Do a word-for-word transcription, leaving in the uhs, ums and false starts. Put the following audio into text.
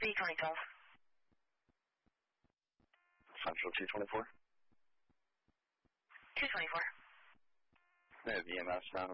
T twenty twelve. Central two twenty-four. two twenty-four. I have E M S down